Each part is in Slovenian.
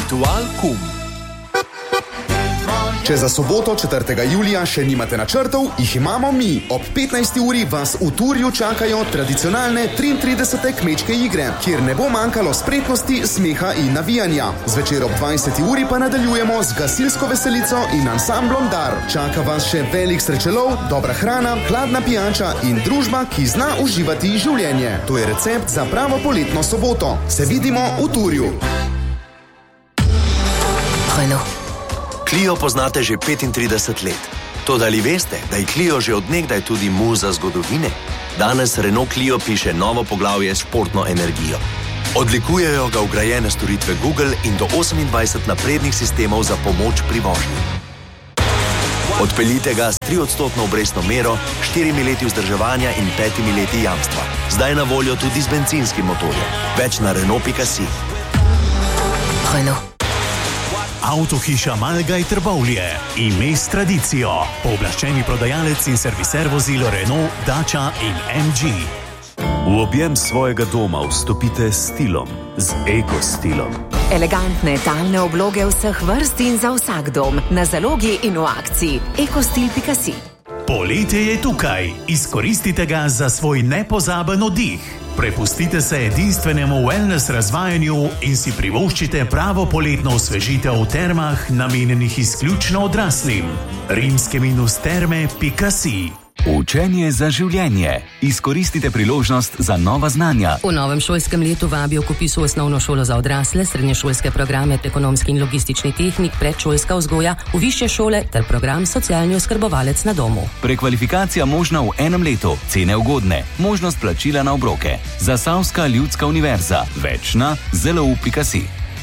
Ritual kum. Če za soboto 4. julija še nimate načrtov, jih imamo mi. Ob 15. uri vas v Turju čakajo tradicionalne 33. kmečke igre, kjer ne bo manjkalo spretnosti, smeha in navijanja. Zvečer ob 20. uri pa nadaljujemo z gasilsko veselico in ansamblom Dar. Čaka vas še velik srečelov, dobra hrana, hladna pijača in družba, ki zna uživati življenje. To je recept za pravo poletno soboto. Se vidimo v Turju. Clio poznate že 35 let. Toda ali veste, da je Clio že od nekdaj tudi muza zgodovine? Danes Renault Clio piše novo poglavje s športno energijo. Odlikujejo ga vgrajene storitve Google in do 28 naprednih sistemov za pomoč pri vožnji. Odpeljite ga s 3% obrestno mero, 4 leti vzdrževanja in 5 leti jamstva. Zdaj na voljo tudi z bencinskim motorjem. Več na Renault.si. Avtohiša Malgaj Trbovlje. Ime s tradicijo. Pooblaščeni prodajalec in serviser vozil Renault, Dacia in MG. V objem svojega doma vstopite s stilom, z ekostilom. Elegantne talne obloge vseh vrst in za vsak dom. Na zalogi in v akciji. ekostil.si. Poletje je tukaj. Izkoristite ga za svoj nepozaben oddih. Prepustite se edinstvenemu wellness razvajanju in si privoščite pravo poletno osvežitev v termah, namenjenih izključno odraslim. rimske-terme.si. Učenje za življenje. Izkoristite priložnost za nova znanja. V novem šolskem letu vabijo k vpisu osnovno šolo za odrasle, srednješolske programe, ekonomski in logistični tehnik, predšolska vzgoja, v višje šole ter program socialni oskrbovalec na domu. Prekvalifikacija možna v enem letu, cene ugodne, možnost plačila na obroke. Zasavska ljudska univerza. Več na zlu.si.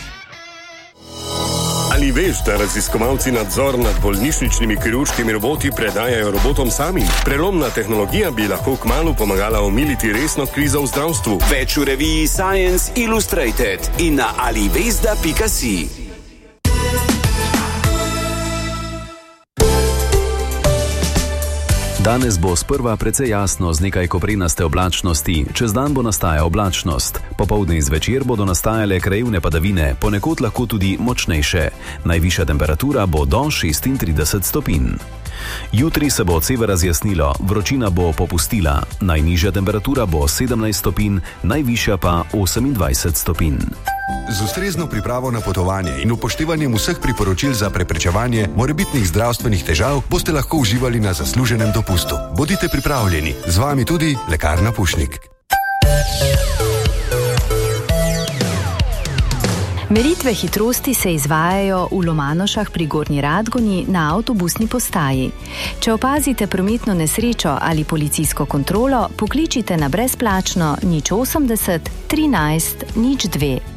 Ali veš, da raziskovalci nadzor nad bolnišničnimi kirurškimi roboti predajajo robotom samim? Prelomna tehnologija bi lahko kmalu pomagala omiliti resno krizo v zdravstvu. Več v reviji Science Illustrated in na alivesda.si. Danes bo sprva precej jasno z nekaj koprenaste oblačnosti, čez dan bo nastaja oblačnost. Popoldne in zvečer bodo nastajale krajevne padavine, ponekod lahko tudi močnejše. Najvišja temperatura bo do 36 stopinj. Jutri se bo od severa zjasnilo, vročina bo popustila. Najnižja temperatura bo 17 stopinj, najvišja pa 28 stopinj. Z ustrezno pripravo na potovanje in upoštevanjem vseh priporočil za preprečevanje morebitnih zdravstvenih težav boste lahko uživali na zasluženem dopustu. Bodite pripravljeni, z vami tudi Lekarna Pušnik. Meritve hitrosti se izvajajo v Lomanošah pri Gornji Radgoni na avtobusni postaji. Če opazite prometno nesrečo ali policijsko kontrolo, pokličite na brezplačno 080 13 02.